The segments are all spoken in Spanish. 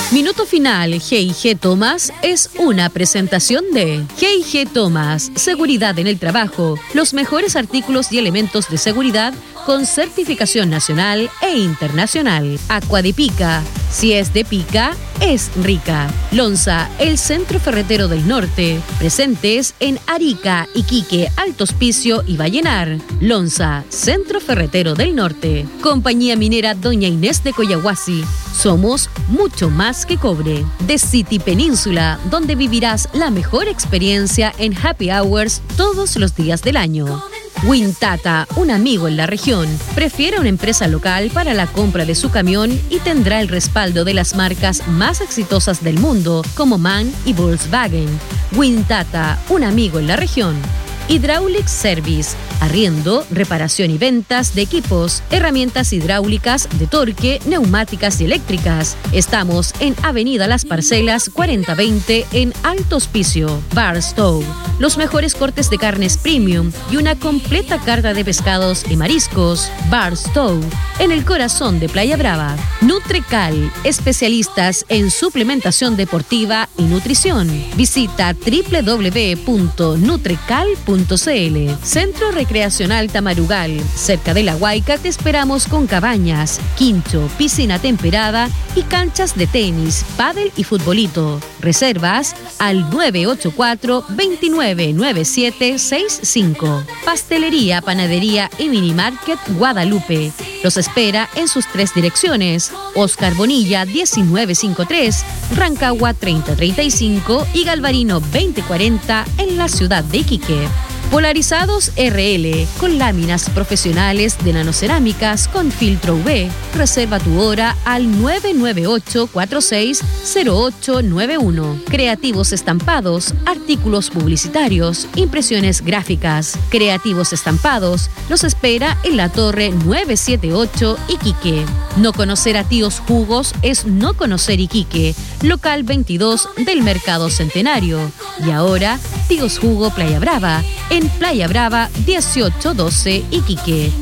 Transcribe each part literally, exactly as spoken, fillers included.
Minuto final, G y G Thomas es una presentación de G y G Thomas, seguridad en el trabajo, los mejores artículos y elementos de seguridad con certificación nacional e internacional. Aqua de Pica, si es de pica, es rica. Lonza, el centro ferretero del norte, presentes en Arica, Iquique, Alto Hospicio y Vallenar. Lonza, centro ferretero del norte. Compañía minera Doña Inés de Coyahuasi. Somos mucho más que cobre. The City Península, donde vivirás la mejor experiencia en happy hours todos los días del año. Wintata, un amigo en la región, prefiere una empresa local para la compra de su camión y tendrá el respaldo de las marcas más exitosas del mundo como MAN y Volkswagen. Wintata, un amigo en la región. Hydraulic Service, arriendo, reparación y ventas de equipos, herramientas hidráulicas, de torque, neumáticas y eléctricas. Estamos en Avenida Las Parcelas cuarenta veinte en Alto Hospicio. Barstow, los mejores cortes de carnes premium y una completa carta de pescados y mariscos. Barstow, en el corazón de Playa Brava. Nutrecal, especialistas en suplementación deportiva y nutrición. Visita doble u doble u doble u punto nutrecal punto c l. Centro Recreacional Tamarugal, cerca de La Huayca te esperamos con cabañas, quincho, piscina temperada y canchas de tenis, pádel y futbolito. Reservas al nueve ocho cuatro, dos nueve nueve siete seis cinco. Pastelería, panadería y minimarket Guadalupe. Los espera en sus tres direcciones: Oscar Bonilla diecinueve cincuenta y tres, Rancagua treinta treinta y cinco y Galvarino veinte cuarenta en la ciudad de Iquique. Polarizados R L, con láminas profesionales de nanocerámicas con filtro U V. Reserva tu hora al nueve nueve ocho cuatro seis cero ocho nueve uno. Creativos Estampados, artículos publicitarios, impresiones gráficas. Creativos Estampados los espera en la Torre novecientos setenta y ocho Iquique. No conocer a Tíos Jugos es no conocer Iquique. Local veintidós del Mercado Centenario. Y ahora, Tíos Jugo Playa Brava, en Playa Brava dieciocho doce Iquique.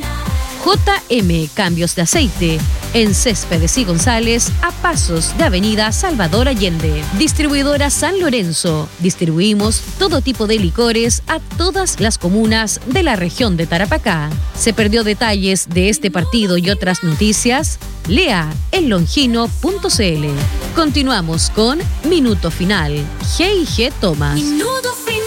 J M Cambios de Aceite, en Céspedes y González, a pasos de Avenida Salvador Allende. Distribuidora San Lorenzo. Distribuimos todo tipo de licores a todas las comunas de la región de Tarapacá. ¿Se perdió detalles de este partido y otras noticias? Lea en longino punto c l. Continuamos con Minuto Final. G y G Thomas. Minuto Final.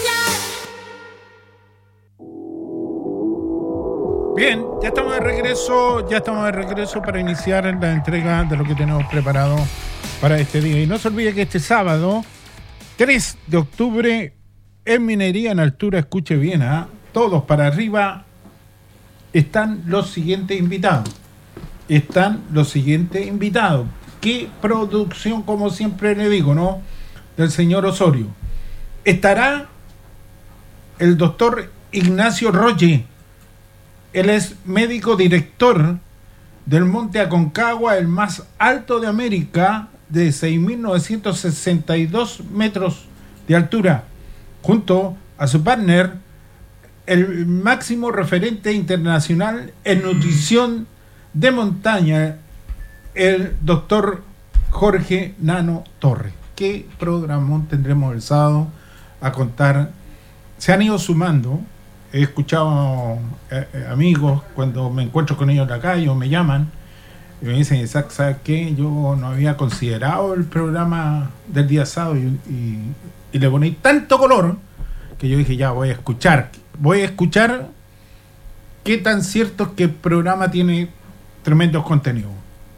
Bien, ya estamos de regreso, ya estamos de regreso para iniciar la entrega de lo que tenemos preparado para este día. Y no se olvide que este sábado, tres de octubre, en Minería en Altura, escuche bien, ¿eh? Todos para arriba, están los siguientes invitados. Están los siguientes invitados. Qué producción, como siempre le digo, ¿no? Del señor Osorio. Estará el doctor Ignacio Roche. Él es médico director del Monte Aconcagua, el más alto de América, de seis mil novecientos sesenta y dos metros de altura, junto a su partner, el máximo referente internacional en nutrición de montaña, el doctor Jorge Nano Torres. ¿Qué programón tendremos el sábado a contar? Se han ido sumando. He escuchado eh, eh, amigos cuando me encuentro con ellos en la calle o me llaman y me dicen, Isaac, ¿sabes qué? Yo no había considerado el programa del día sábado y, y, y le poní tanto color que yo dije, ya voy a escuchar, voy a escuchar qué tan cierto es que el programa tiene tremendos contenidos.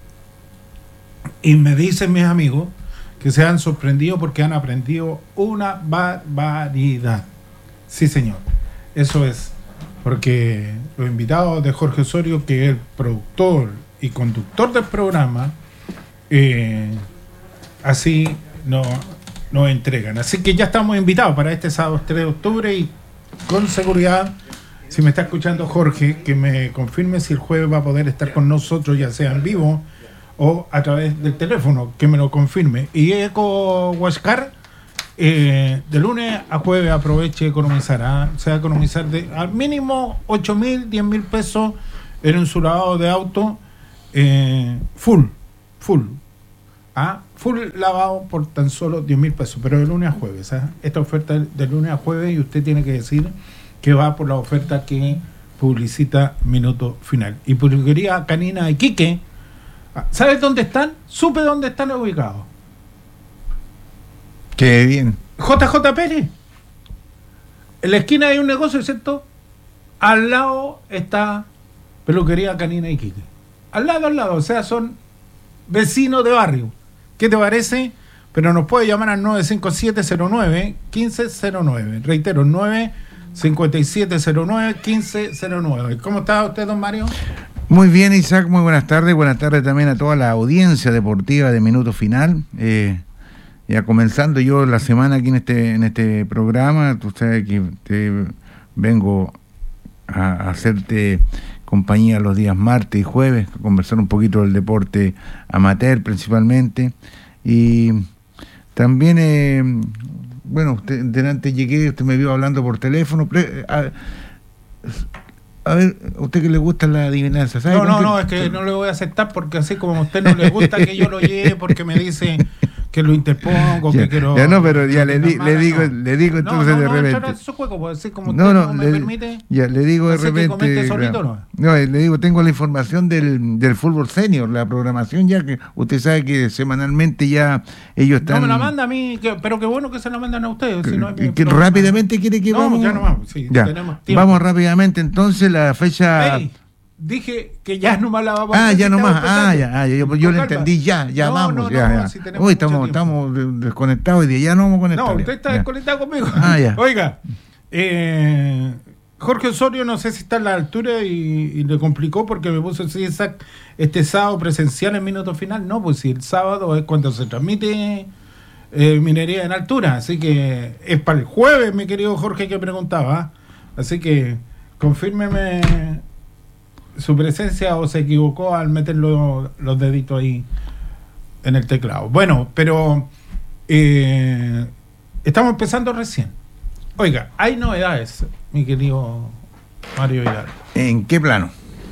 Y me dicen mis amigos que se han sorprendido porque han aprendido una barbaridad. Sí, señor. Eso es, porque los invitados de Jorge Osorio, que es el productor y conductor del programa, eh, así nos, nos entregan. Así que ya estamos invitados para este sábado tres de octubre y con seguridad, si me está escuchando Jorge, que me confirme si el jueves va a poder estar con nosotros, ya sea en vivo o a través del teléfono, que me lo confirme. Y Eco Huascar, Eh, de lunes a jueves aproveche economizar, ¿eh? Se va a economizar de, al mínimo ocho mil, diez mil pesos en un lavado de auto, eh, full, full, ¿ah? full lavado por tan solo diez mil pesos, pero de lunes a jueves. ¿eh? Esta oferta es de lunes a jueves y usted tiene que decir que va por la oferta que publicita Minuto Final. Y Peluquería Canina Iquique, ¿sabes dónde están? Supe dónde están ubicados. Qué bien. J J Pérez. En la esquina hay un negocio, ¿cierto? Al lado está Peluquería Canina Iquique. Al lado, al lado. O sea, son vecinos de barrio. ¿Qué te parece? Pero nos puede llamar al nueve cinco siete cero nueve uno cinco cero nueve. Reitero, nueve cinco siete cero nueve uno cinco cero nueve. ¿Cómo está usted, don Mario? Muy bien, Isaac, muy buenas tardes. Buenas tardes también a toda la audiencia deportiva de Minuto Final. Eh, ya comenzando yo la semana aquí en este en este programa, tú sabes que te vengo a, a hacerte compañía los días martes y jueves, a conversar un poquito del deporte amateur principalmente. Y también, eh, bueno, usted delante llegué, usted me vio hablando por teléfono. Pre, a, A ver, ¿a usted que le gusta la adivinanza? ¿Sabe No, no, qué? no, es que no le voy a aceptar porque así como a usted no le gusta que yo lo lleve porque me dice que lo interpongo, ya, que quiero... Ya no, pero ya le, di, mala, le digo, no. le digo entonces no, no, de no, repente. No, no, su juego, pues, así como usted no, no, no me le, permite... Ya, le digo de así que repente... comente solito, claro, ¿no? no, le digo, tengo la información del, del fútbol senior, la programación ya, que usted sabe que semanalmente ya ellos están... No me la manda a mí, que, pero qué bueno que se la mandan a ustedes. Si no hay que, que problema. rápidamente quiere que no, vamos... ya no vamos, sí, ya. tenemos tiempo. Vamos rápidamente entonces, la fecha... Hey, dije que ya nomás la vamos Ah, a ya nomás, estaba ah, ya, ah, ya, yo, yo le entendí, ya, ya no, vamos, no, ya, no, ya. si tenemos Hoy mucho estamos, tiempo. estamos desconectados y de ya no vamos a conectar. No, usted está ya. desconectado conmigo. Ah, ya. Oiga, eh, Jorge Osorio no sé si está a la altura y, y le complicó porque me puso así, este sábado presencial en Minuto Final. No, pues si el sábado es cuando se transmite eh, minería en altura, así que es para el jueves, mi querido Jorge, que preguntaba. Así que confírmeme su presencia o se equivocó al meter lo, los deditos ahí en el teclado. Bueno, pero eh, estamos empezando recién. Oiga, hay novedades, mi querido Mario Vidal. ¿En qué plano?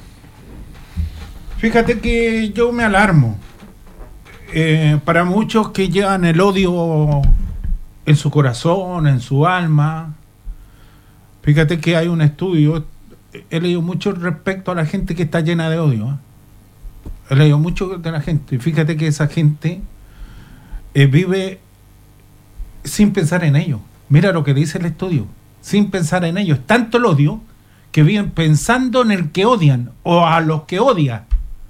Fíjate que yo me alarmo. Eh, para muchos que llevan el odio en su corazón, en su alma, fíjate que hay un estudio, he leído mucho respecto a la gente que está llena de odio. ¿eh? He leído mucho de la gente. Fíjate que esa gente eh, vive sin pensar en ello. Mira lo que dice el estudio. Sin pensar en ello. Es tanto el odio que viven pensando en el que odian o a los que odian.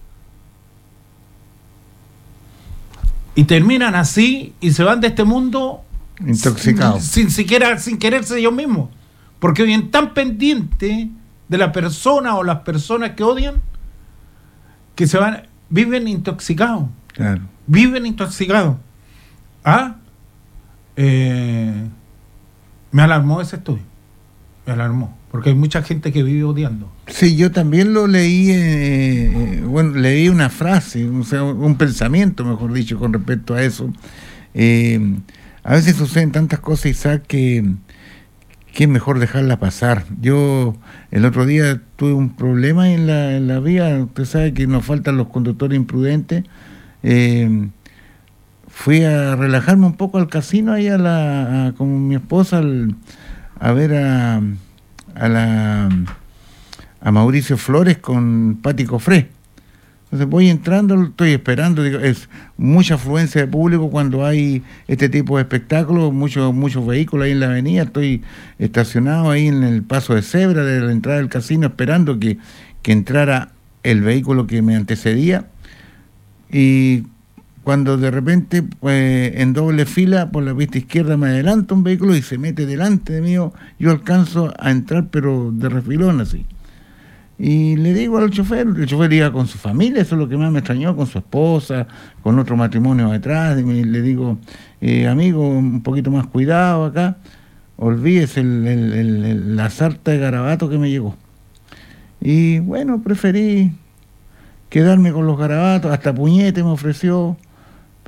Y terminan así y se van de este mundo intoxicados. Sin, sin siquiera, sin quererse ellos mismos. Porque viven tan pendientes de la persona o las personas que odian que se van, viven intoxicados. Claro. Viven intoxicados. ¿Ah? Eh, me alarmó ese estudio. Me alarmó. Porque hay mucha gente que vive odiando. Sí, yo también lo leí, eh, bueno, leí una frase, o sea, un pensamiento, mejor dicho, con respecto a eso. Eh, a veces suceden tantas cosas, Isaac, que, que es mejor dejarla pasar. Yo el otro día tuve un problema en la, en la vía, usted sabe que nos faltan los conductores imprudentes. Eh, fui a relajarme un poco al casino ahí a la, a, con mi esposa al, a ver a... a la a Mauricio Flores con Pati Cofré. Entonces voy entrando, estoy esperando, digo, es mucha afluencia de público cuando hay este tipo de espectáculos, muchos muchos vehículos ahí en la avenida, estoy estacionado ahí en el paso de cebra de la entrada del casino esperando que, que entrara el vehículo que me antecedía, y cuando de repente pues, en doble fila por la pista izquierda me adelanta un vehículo y se mete delante de mí, yo alcanzo a entrar pero de refilón así. Y le digo al chofer, el chofer iba con su familia, eso es lo que más me extrañó, con su esposa, con otro matrimonio detrás, y me, le digo, eh, amigo, un poquito más cuidado acá, olvídese el, el, el, el, la sarta de garabato que me llegó. Y bueno, preferí quedarme con los garabatos, hasta puñete me ofreció,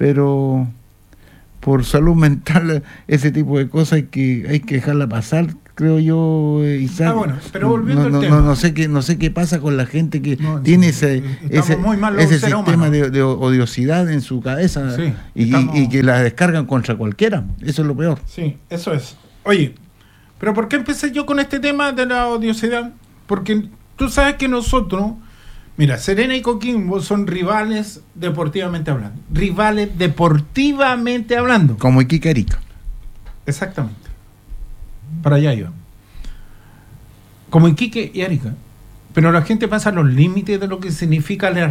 pero por salud mental ese tipo de cosas hay que, hay que dejarla pasar, creo yo, Isaac. Ah, bueno, pero volviendo no, al no, tema. No, no sé qué, no sé qué pasa con la gente que no, tiene sí, ese, ese, ese sistema de, de odiosidad en su cabeza, sí, y, estamos... y que la descargan contra cualquiera. Eso es lo peor. Sí, eso es. Oye, pero ¿por qué empecé yo con este tema de la odiosidad? Porque tú sabes que nosotros, mira, Serena y Coquimbo son rivales deportivamente hablando. Rivales deportivamente hablando. Como Iquique Arica. Exactamente. Para allá iba. Como Iquique y Arica. Pero la gente pasa los límites de lo que significa la,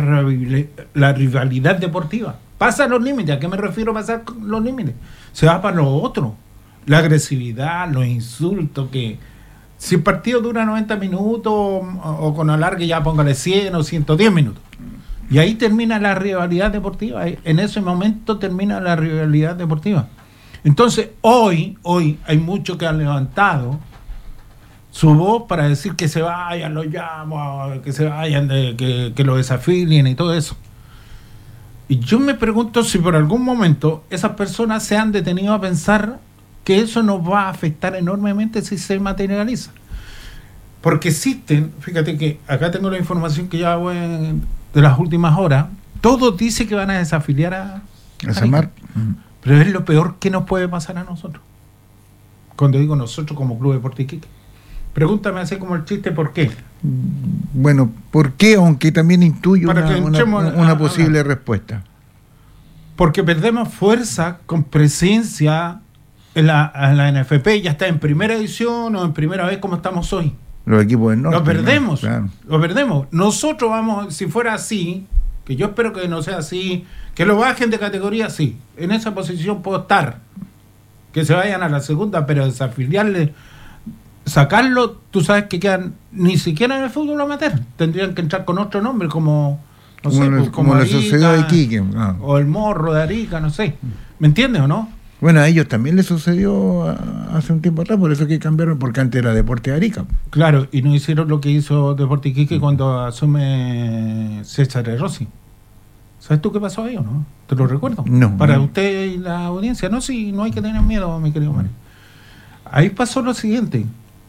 la rivalidad deportiva. Pasa los límites. ¿A qué me refiero pasar los límites? Se va para lo otro. La agresividad, los insultos, que si el partido dura noventa minutos o, o con alargue ya póngale cien o ciento diez minutos. Y ahí termina la rivalidad deportiva. En ese momento termina la rivalidad deportiva. Entonces, hoy, hoy hay muchos que han levantado su voz para decir que se vayan, los llamo, que se vayan, de, que, que lo desafilien y todo eso. Y yo me pregunto si por algún momento esas personas se han detenido a pensar que eso nos va a afectar enormemente si se materializa. Porque existen, fíjate que acá tengo la información que ya voy de las últimas horas, todo dice que van a desafiliar a, a San Marcos. Pero es lo peor que nos puede pasar a nosotros. Cuando digo nosotros como Club Deportes Iquique. Pregúntame así como el chiste, ¿por qué? Bueno, ¿por qué? Aunque también intuyo Para una, una, una a, posible a, respuesta. Porque perdemos fuerza con presencia en la, en la N F P, ya está en primera edición o en primera vez como estamos hoy. Los equipos del norte. Lo perdemos, ¿no? Claro. Lo perdemos. Nosotros vamos, si fuera así, que yo espero que no sea así, que lo bajen de categoría, sí. En esa posición puedo estar. Que se vayan a la segunda, pero desafiliarle, sacarlo, tú sabes que quedan ni siquiera en el fútbol amateur. Tendrían que entrar con otro nombre, como no como, sé, le, pues, como, como la sociedad de Iquique. Ah. O el Morro de Arica, no sé. ¿Me entiendes o no? Bueno, a ellos también les sucedió hace un tiempo atrás, por eso que cambiaron, porque antes era Deporte de Arica. Claro, y no hicieron lo que hizo Deporte Iquique cuando asume César Rossi. ¿Sabes tú qué pasó ahí o no? ¿Te lo recuerdo? No. Para no. usted y la audiencia. No, sí, no hay que tener miedo, mi querido Mario. Ahí pasó lo siguiente,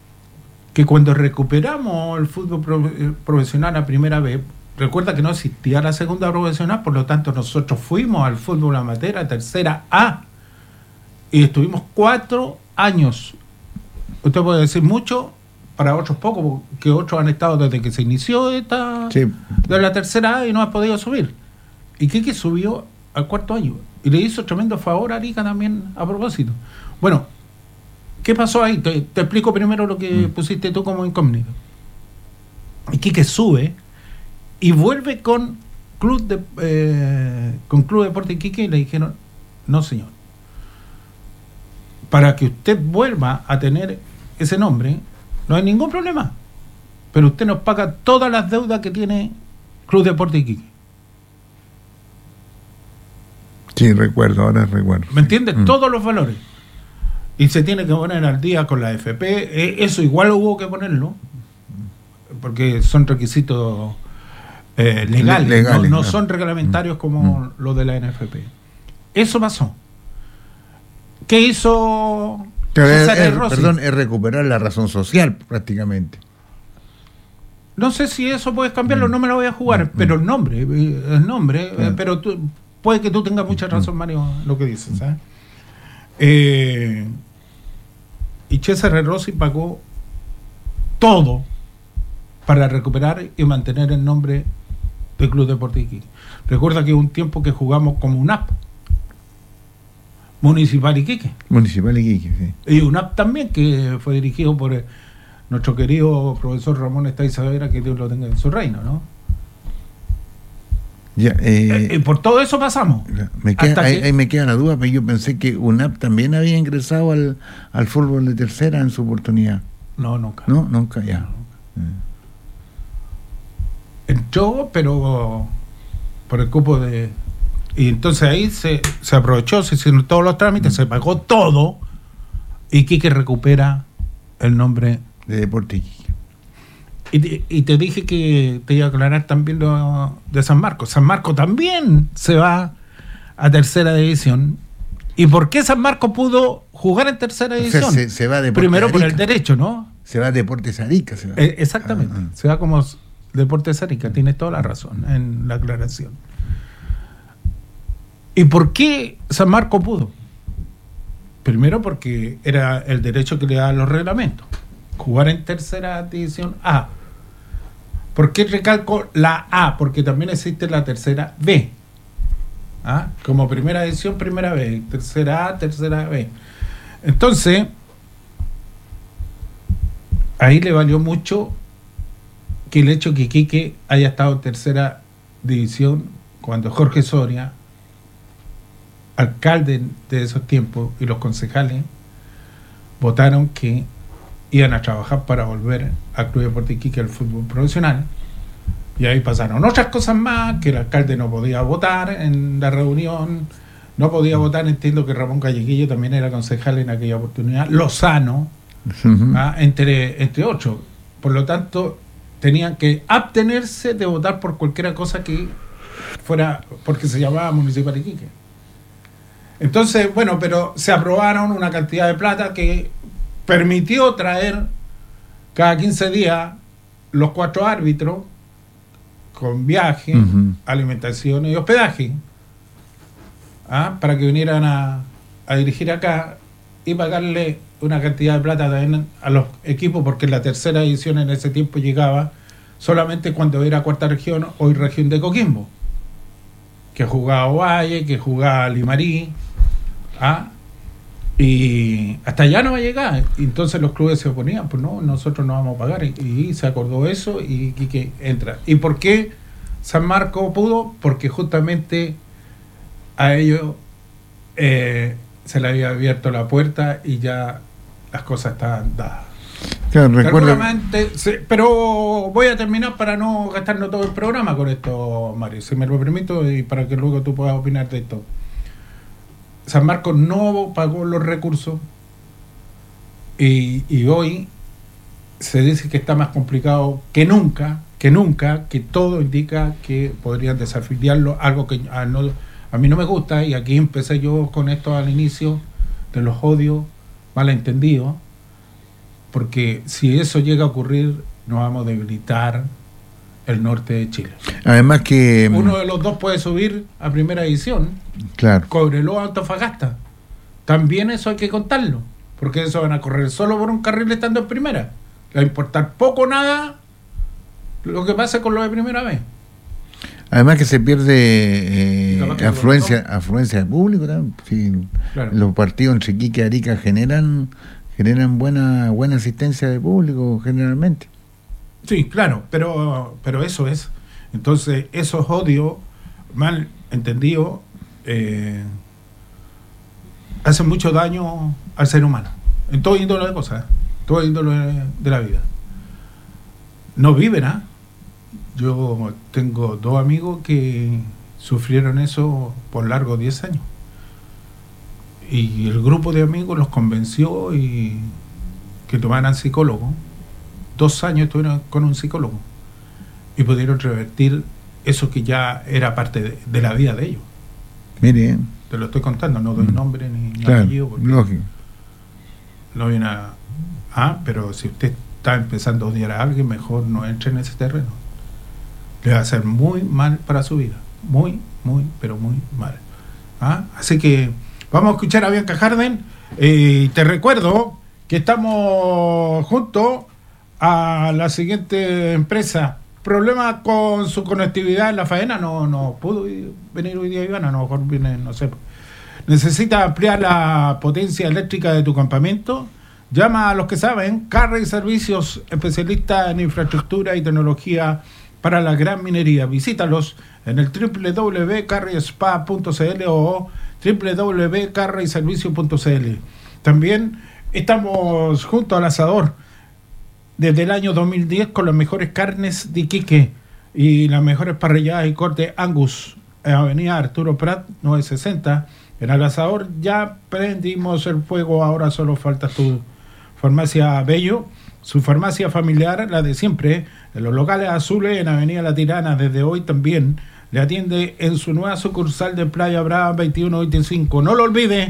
que cuando recuperamos el fútbol pro, profesional a primera vez, recuerda que no existía la segunda profesional, por lo tanto nosotros fuimos al fútbol amateur a tercera A. Y estuvimos cuatro años. Usted puede decir mucho, para otros poco, porque otros han estado desde que se inició esta sí. de la tercera A y no han podido subir. Y Quique subió al cuarto año. Y le hizo tremendo favor a Arica también a propósito. Bueno, ¿qué pasó ahí? Te, te explico primero lo que mm. pusiste tú como incógnito. Y Quique sube y vuelve con Club de eh, con Club Deportes Iquique y le dijeron, no señor. Para que usted vuelva a tener ese nombre, no hay ningún problema. Pero usted nos paga todas las deudas que tiene Club Deportes Iquique. Sí, recuerdo, ahora recuerdo. ¿Me entiendes? Mm. Todos los valores. Y se tiene que poner al día con la F P. Eh, eso igual hubo que ponerlo. Porque son requisitos eh, legales. Le- legales no, no son reglamentarios como mm. los de la N F P. Eso pasó. ¿Qué hizo César es, Rossi? Perdón, es recuperar la razón social prácticamente. No sé si eso puedes cambiarlo, mm. no me lo voy a jugar, mm. pero el nombre, el nombre, claro. eh, pero tú, puede que tú tengas mucha razón, Mario, lo que dices, ¿sabes? Eh, y César Rossi pagó todo para recuperar y mantener el nombre del Club Deportes Iquique. Recuerda que hubo un tiempo que jugamos como U N A P, Municipal Iquique. Municipal Iquique, sí. Y U N A P también, que fue dirigido por eh, nuestro querido profesor Ramón Estay Saavedra, que Dios lo tenga en su reino, ¿no? Ya, eh, eh, por todo eso pasamos. Me queda, ahí, que... ahí me queda la duda, pero yo pensé que U N A P también había ingresado al, al fútbol de tercera en su oportunidad. No, nunca. No, nunca, ya. No, nunca. Entró, pero por el cupo de... Y entonces ahí se, se aprovechó, se hicieron todos los trámites, mm. se pagó todo, y Quique recupera el nombre de Deportes Iquique. Y te, y te dije que te iba a aclarar también lo de San Marcos. San Marcos también se va a tercera división ¿Y por qué San Marcos pudo jugar en tercera división? O sea, se, se va a Deportes Primero por Arica. el derecho, ¿no? Se va a Deportes Arica. Se va. Eh, exactamente, Ah, ah. se va como Deportes Arica, tienes toda la razón en la aclaración. ¿Y por qué San Marcos pudo? Primero porque era el derecho que le daban los reglamentos, jugar en tercera división A. ¿Por qué recalco la A? Porque también existe la tercera B. ¿Ah? Como primera división, primera B, tercera A, tercera B. Entonces, ahí le valió mucho que el hecho que Iquique haya estado en tercera división cuando Jorge Soria, alcalde de esos tiempos, y los concejales votaron que iban a trabajar para volver al Club Deportivo Iquique al fútbol profesional. Y ahí pasaron otras cosas más, que el alcalde no podía votar en la reunión, no podía votar, entiendo que Ramón Calleguillo también era concejal en aquella oportunidad, Lozano, Uh-huh. ¿ah? entre, entre ocho. Por lo tanto, tenían que abstenerse de votar por cualquier cosa que fuera, porque se llamaba Municipal Iquique. Entonces, bueno, pero se aprobaron una cantidad de plata que permitió traer cada quince días los cuatro árbitros con viaje, uh-huh. alimentación y hospedaje, ¿ah? para que vinieran a, a dirigir acá y pagarle una cantidad de plata también a los equipos, porque la tercera división en ese tiempo llegaba solamente cuando era cuarta región, hoy región de Coquimbo, que jugaba Ovalle, que jugaba Limarí, ¿ah? y hasta allá no va a llegar. Entonces los clubes se oponían, pues no, nosotros no vamos a pagar, y, y se acordó eso y Quique entra. ¿Y por qué San Marcos pudo? Porque justamente a ellos eh, se le había abierto la puerta y ya las cosas estaban dadas. Claro, recuerdo... se, pero voy a terminar para no gastarnos todo el programa con esto, Mario, si me lo permito, y para que luego tú puedas opinar de esto. San Marcos no pagó los recursos y, y hoy se dice que está más complicado que nunca, que nunca, que todo indica que podrían desafiliarlo, algo que a, no, a mí no me gusta, y aquí empecé yo con esto al inicio de los odios malentendidos, porque si eso llega a ocurrir nos vamos a debilitar el norte de Chile. Además que uno de los dos puede subir a primera división, claro, Cobreloa, Antofagasta. También eso hay que contarlo, porque eso van a correr solo por un carril estando en primera. Le va a importar poco o nada lo que pase con lo de primera vez. Además que se pierde eh, que afluencia afluencia de público también. Sí, claro. Los partidos entre Iquique y Arica generan generan buena buena asistencia de público generalmente. Sí, claro, pero pero eso es. Entonces, esos odios mal entendidos eh, hacen mucho daño al ser humano, en todo índole de cosas, todo índole de la vida. No viven, ¿ah? ¿eh? Yo tengo dos amigos que sufrieron eso por largos diez años. Y el grupo de amigos los convenció y que tomaran psicólogo. Dos años estuvieron con un psicólogo y pudieron revertir eso que ya era parte de, de la vida de ellos. Mire, te lo estoy contando, no doy nombre ni claro, apellido porque lógico. No viene a... Ah, pero si usted está empezando a odiar a alguien, mejor no entre en ese terreno. Le va a hacer muy mal para su vida. Muy, muy, pero muy mal. ¿Ah? Así que vamos a escuchar a Bianca Harden. Eh, te recuerdo que estamos junto a la siguiente empresa. Problema con su conectividad en la faena. No, no pudo venir hoy día Ivana. A lo mejor viene, no sé. Necesita ampliar la potencia eléctrica de tu campamento. Llama a los que saben. Carry Servicios, especialista en infraestructura y tecnología para la gran minería. Visítalos en el doble u doble u doble u punto carry spa punto c l o doble u doble u doble u punto carry servicio punto c l. También estamos junto al asador desde el año dos mil diez con las mejores carnes de Iquique y las mejores parrilladas y corte Angus en Avenida Arturo Prat novecientos sesenta. En el asador ya prendimos el fuego, ahora solo falta tu farmacia Bello, su farmacia familiar, la de siempre, en los locales azules en Avenida La Tirana. Desde hoy también le atiende en su nueva sucursal de Playa Brava veintiuno veinticinco. No lo olvide,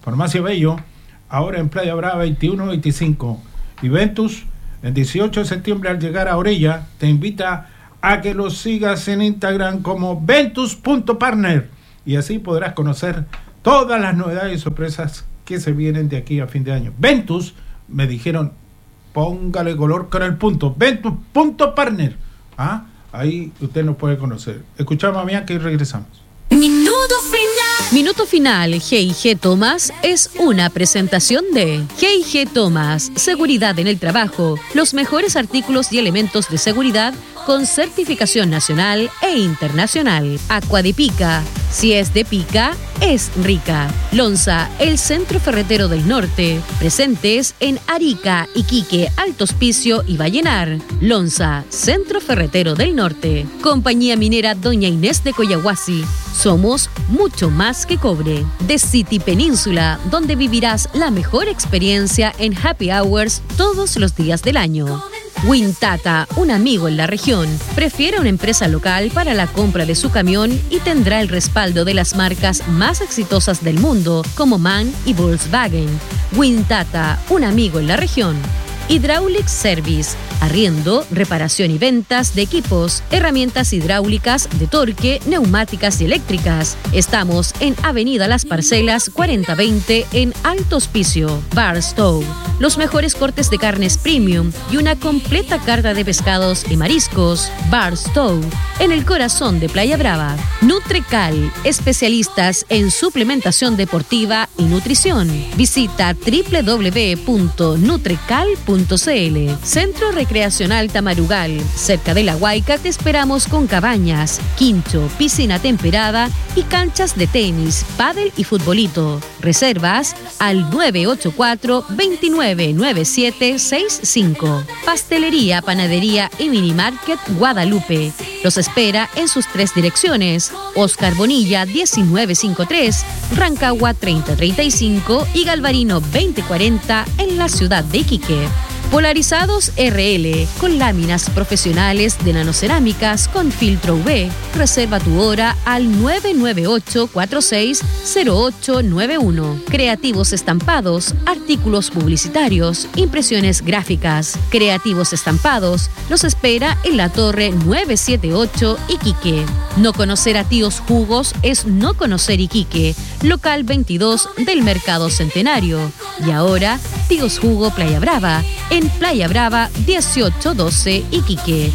Farmacia Bello, ahora en Playa Brava veintiuno veinticinco. Y Ventus, el dieciocho de septiembre al llegar a Orella, te invita a que los sigas en Instagram como ventus punto partner. Y así podrás conocer todas las novedades y sorpresas que se vienen de aquí a fin de año. Ventus, me dijeron, póngale color con el punto. ventus punto partner. ¿Ah? Ahí usted nos puede conocer. Escuchamos a Bianca y regresamos. Minuto final. Minuto final. G y G Thomas es una presentación de G y G Thomas. Seguridad en el trabajo. Los mejores artículos y elementos de seguridad con certificación nacional e internacional. Aqua de Pica. Si es de pica, es rica. Lonza, el centro ferretero del norte. Presentes en Arica, Iquique, Alto Hospicio y Vallenar. Lonza, centro ferretero del norte. Compañía minera Doña Inés de Coyahuasi. Somos mucho más que cobre. The City Península, donde vivirás la mejor experiencia en happy hours todos los días del año. Wintata, un amigo en la región. Prefiere una empresa local para la compra de su camión y tendrá el respaldo de las marcas más exitosas del mundo como MAN y Volkswagen. Wintata, un amigo en la región. Hydraulic Service, arriendo, reparación y ventas de equipos, herramientas hidráulicas, de torque, neumáticas y eléctricas. Estamos en Avenida Las Parcelas cuarenta veinte en Alto Hospicio. Barstow, los mejores cortes de carnes premium y una completa carta de pescados y mariscos. Barstow, en el corazón de Playa Brava. Nutrecal, especialistas en suplementación deportiva y nutrición. Visita doble u doble u doble u punto nutrecal punto c l. Centro Recreacional Tamarugal, cerca de La Huayca te esperamos con cabañas, quincho, piscina temperada y canchas de tenis, pádel y futbolito. Reservas al nueve ocho cuatro, dos nueve nueve siete seis cinco. Pastelería, panadería y minimarket Guadalupe. Los espera en sus tres direcciones: Oscar Bonilla diecinueve cincuenta y tres, Rancagua treinta treinta y cinco y Galvarino veinte cuarenta en la ciudad de Iquique. Polarizados R L, con láminas profesionales de nanocerámicas con filtro U V. Reserva tu hora al nueve nueve ocho cuatro seis cero ocho nueve uno. Creativos Estampados, artículos publicitarios, impresiones gráficas. Creativos Estampados los espera en la Torre novecientos setenta y ocho Iquique. No conocer a Tíos Jugos es no conocer Iquique. Local veintidós del Mercado Centenario. Y ahora, Tíos Jugo Playa Brava, en Playa Brava dieciocho doce Iquique.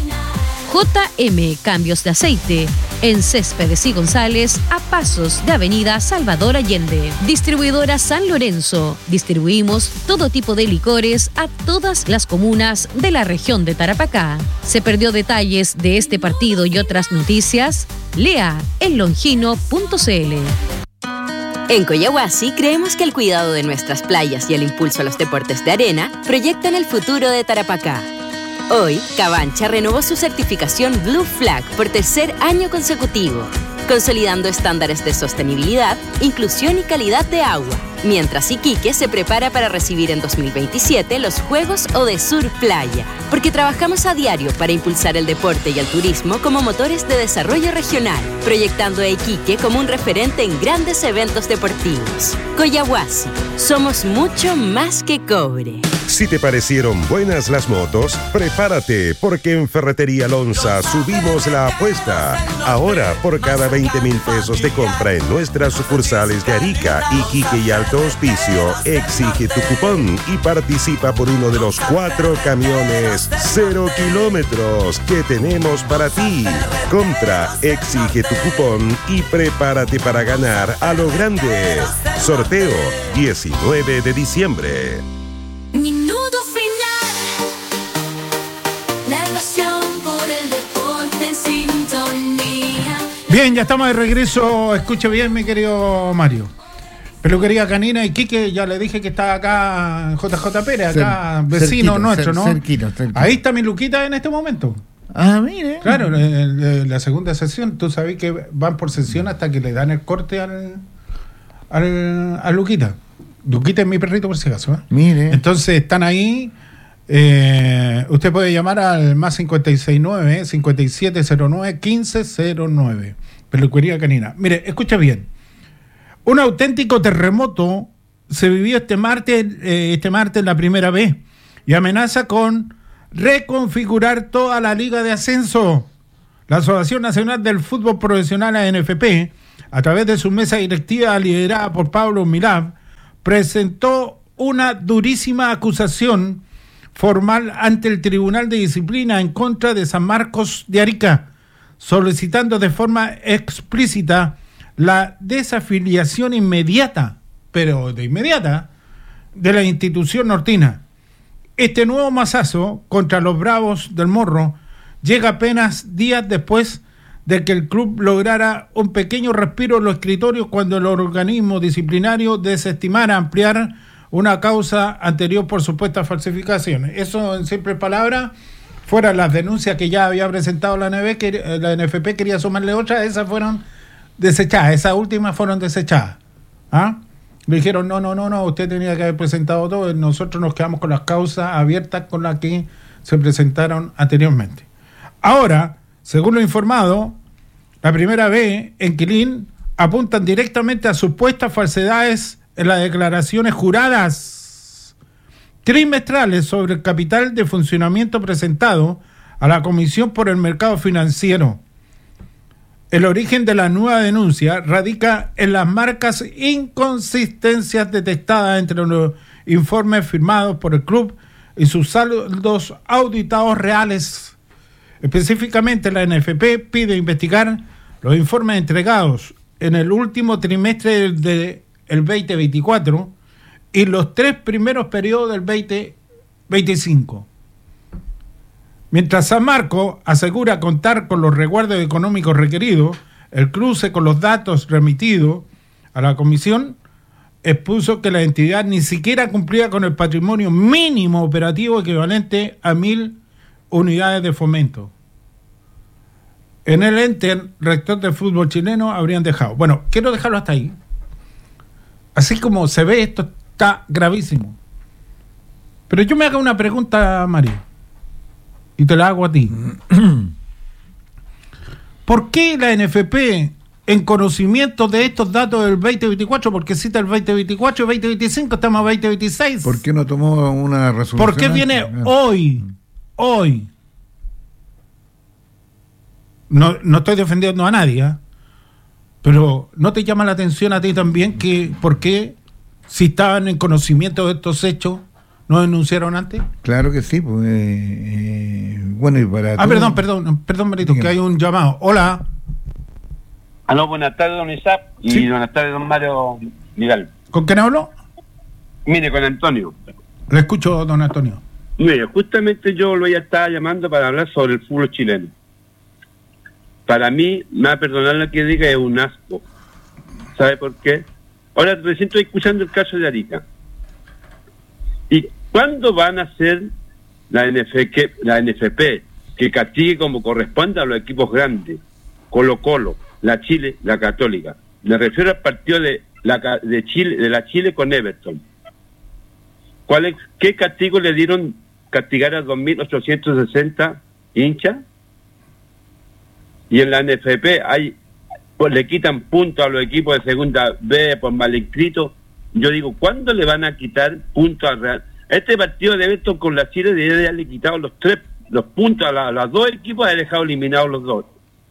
J M Cambios de Aceite, en Céspedes y González, a pasos de Avenida Salvador Allende. Distribuidora San Lorenzo. Distribuimos todo tipo de licores a todas las comunas de la región de Tarapacá. ¿Se perdió detalles de este partido y otras noticias? Lea en longino punto c l. En Coyahuasi creemos que el cuidado de nuestras playas y el impulso a los deportes de arena proyectan el futuro de Tarapacá. Hoy, Cabancha renovó su certificación Blue Flag por tercer año consecutivo, consolidando estándares de sostenibilidad, inclusión y calidad de agua, mientras Iquique se prepara para recibir en dos mil veintisiete los Juegos Odesur Playa, porque trabajamos a diario para impulsar el deporte y el turismo como motores de desarrollo regional, proyectando a Iquique como un referente en grandes eventos deportivos. Coyahuasi, somos mucho más que cobre. Si te parecieron buenas las motos, prepárate, porque en Ferretería Lonza subimos la apuesta. Ahora, por cada veinte mil pesos de compra en nuestras sucursales de Arica, Iquique y Alto Hospicio, exige tu cupón y participa por uno de los cuatro camiones cero kilómetros que tenemos para ti. Compra, exige tu cupón y prepárate para ganar a lo grande. Sorteo diecinueve de diciembre. Minuto final. La pasión por el deporte en sintonía. Bien, ya estamos de regreso. Escuche bien, mi querido Mario. Peluquería Canina Iquique, ya le dije que está acá J J Pérez, acá Cer- vecino cerquita, nuestro, cer- ¿no? cerquita, cerquita. Ahí está mi Luquita en este momento. Ah, mire. Claro, la, la- la segunda sesión, tú sabes que van por sesión hasta que le dan el corte al, al, a Luquita. Luquita es mi perrito por si acaso, ¿eh? Mire. Entonces están ahí. Eh, usted puede llamar al más cincuenta y seis nueve, cincuenta y siete cero nueve, quince cero nueve. Peluquería Canina. Mire, escucha bien. Un auténtico terremoto se vivió este martes, eh, este martes la primera vez y amenaza con reconfigurar toda la liga de ascenso. La Asociación Nacional del Fútbol Profesional, A N F P, a través de su mesa directiva liderada por Pablo Milad, presentó una durísima acusación formal ante el Tribunal de Disciplina en contra de San Marcos de Arica, solicitando de forma explícita la desafiliación inmediata, pero de inmediata, de la institución nortina. Este nuevo mazazo contra los Bravos del Morro llega apenas días después de que el club lograra un pequeño respiro en los escritorios cuando el organismo disciplinario desestimara ampliar una causa anterior por supuestas falsificaciones. Eso, en simples palabras, fuera las denuncias que ya había presentado la N B, que la N F P quería sumarle otras, esas fueron desechadas, esas últimas fueron desechadas. ¿Ah? Le dijeron, no, no, no, no, usted tenía que haber presentado todo, nosotros nos quedamos con las causas abiertas con las que se presentaron anteriormente. Ahora, según lo informado, la primera vez en Quilín apuntan directamente a supuestas falsedades en las declaraciones juradas trimestrales sobre el capital de funcionamiento presentado a la Comisión por el Mercado Financiero. El origen de la nueva denuncia radica en las marcas inconsistencias detectadas entre los informes firmados por el club y sus saldos auditados reales. Específicamente, la N F P pide investigar los informes entregados en el último trimestre del veinte veinticuatro y los tres primeros periodos del veinte veinticinco. Mientras San Marcos asegura contar con los resguardos económicos requeridos, el cruce con los datos remitidos a la comisión expuso que la entidad ni siquiera cumplía con el patrimonio mínimo operativo equivalente a mil unidades de fomento. En el ente, el rector del fútbol chileno habrían dejado. Bueno, quiero dejarlo hasta ahí. Así como se ve, esto está gravísimo. Pero yo me hago una pregunta, Mario, y te la hago a ti. ¿Por qué la N F P, en conocimiento de estos datos del veinte veinticuatro, porque cita el veinte veinticuatro y veinte veinticinco, estamos a veinte veintiséis? ¿Por qué no tomó una resolución? ¿Por qué viene antes? hoy? Hoy. No, no estoy defendiendo a nadie, ¿eh? Pero ¿no te llama la atención a ti también que por qué, si estaban en conocimiento de estos hechos, no denunciaron antes? Claro que sí, pues eh, eh, bueno, y para Ah, todo... perdón, perdón, perdón, Marito, que hay un llamado. Hola. Aló, buenas tardes, don Isaac, y Sí. buenas tardes, don Mario Vidal. ¿Con quién hablo? Mire, con Antonio. Le escucho, don Antonio. Mire, justamente yo lo ya estaba llamando para hablar sobre el fútbol chileno. Para mí, me va a perdonar lo que diga, es un asco. ¿Sabe por qué? Ahora recién estoy escuchando el caso de Arica. ¿Y cuándo van a hacer la N F P, la N F P que castigue como corresponde a los equipos grandes? Colo Colo, la Chile, la Católica. Me refiero al partido de la de Chile, de la Chile con Everton. ¿Cuál es, qué castigo le dieron castigar a dos mil ochocientos sesenta hinchas? Y en la N F P hay, pues, le quitan puntos a los equipos de segunda B por mal inscrito. Yo digo, ¿cuándo le van a quitar puntos al Real? Este partido de Everton con la Chile debería haberle quitado los tres, los puntos a, la, a los dos equipos, haber dejado eliminados los dos.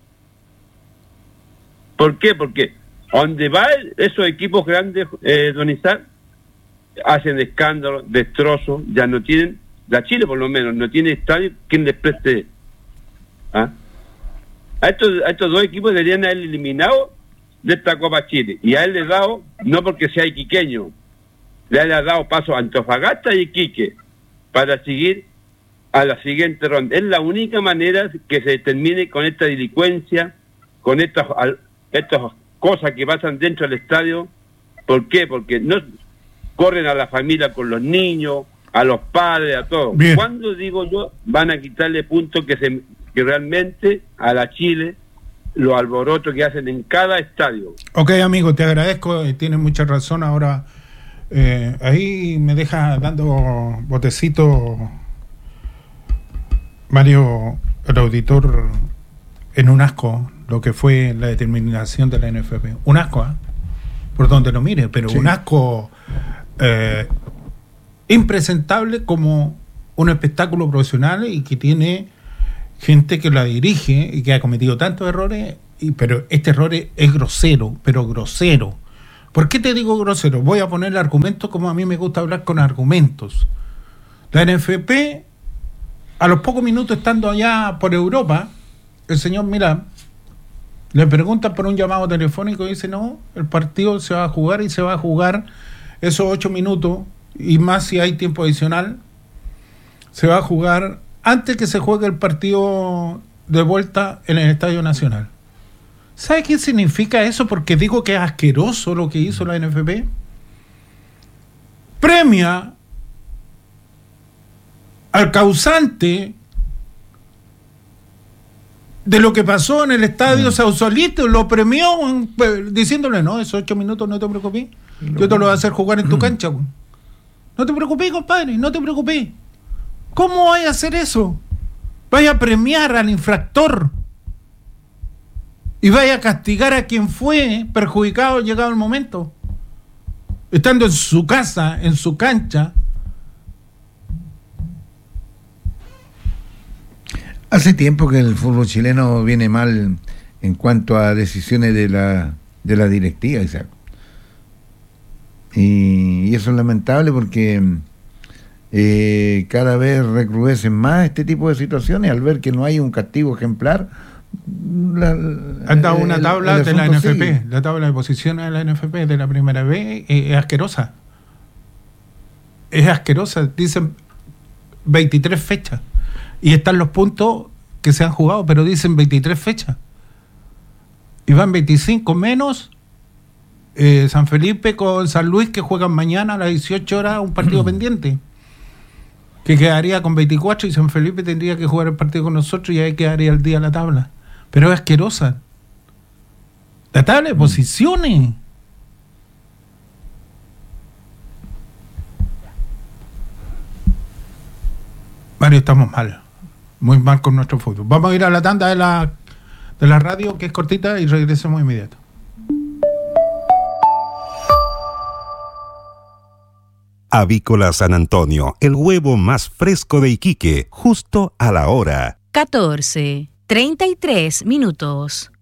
¿Por qué? Porque donde va esos equipos grandes, eh, don Isaac, hacen escándalos, destrozos, ya no tienen, la Chile por lo menos, no tiene estadio quien les preste. ¿Ah? A estos, a estos dos equipos deberían haber eliminado de esta Copa Chile. Y a él le ha dado, no porque sea iquiqueño, le ha dado paso a Antofagasta y Iquique para seguir a la siguiente ronda. Es la única manera que se termine con esta delincuencia, con estas, estas cosas que pasan dentro del estadio. ¿Por qué? Porque no corren a la familia con los niños, a los padres, a todos. Bien. ¿Cuándo, digo yo, van a quitarle puntos que se que realmente a la Chile los alborotos que hacen en cada estadio? Ok, amigo, te agradezco, eh, tienes mucha razón. Ahora, eh, ahí me deja dando botecito, Mario, el auditor, en un asco, lo que fue la determinación de la N F P. Un asco, ¿eh? Por donde lo mire, pero Sí. un asco eh, impresentable como un espectáculo profesional y que tiene gente que la dirige y que ha cometido tantos errores, y, pero este error es, es grosero, pero grosero. ¿Por qué te digo grosero? Voy a poner argumentos como a mí me gusta hablar con argumentos. La N F P, a los pocos minutos estando allá por Europa, el señor Milán le pregunta por un llamado telefónico y dice, no, el partido se va a jugar y se va a jugar esos ocho minutos y más si hay tiempo adicional, se va a jugar antes que se juegue el partido de vuelta en el Estadio Nacional. ¿Sabe qué significa eso? Porque digo que es asqueroso lo que hizo la N F P. Premia al causante de lo que pasó en el Estadio mm. Sausalito, lo premió diciéndole, no, esos ocho minutos no te preocupes, yo te lo voy a hacer jugar en tu cancha. No te preocupes, compadre, no te preocupes. ¿Cómo vaya a hacer eso? Vaya a premiar al infractor y vaya a castigar a quien fue perjudicado llegado el momento, estando en su casa, en su cancha. Hace tiempo que el fútbol chileno viene mal en cuanto a decisiones de la de la directiva, Isaac. Y, y eso es lamentable porque eh, cada vez recrudecen más este tipo de situaciones al ver que no hay un castigo ejemplar. La, la, Han dado una el, tabla el de la N F P, sigue. La tabla de posiciones de la N F P de la primera vez es, es asquerosa. Es asquerosa. Dicen veintitrés fechas. Y están los puntos que se han jugado, pero dicen veintitrés fechas. Y van veinticinco menos eh, San Felipe con San Luis, que juegan mañana a las dieciocho horas un partido pendiente. Que quedaría con veinticuatro y San Felipe tendría que jugar el partido con nosotros y ahí quedaría el día la tabla. Pero es asquerosa. La tabla de posiciones. Mario, estamos mal. Muy mal con nuestro fútbol. Vamos a ir a la tanda de la, de la radio, que es cortita, y regresamos inmediato. Avícola San Antonio, el huevo más fresco de Iquique, justo a la hora. catorce, treinta y tres minutos.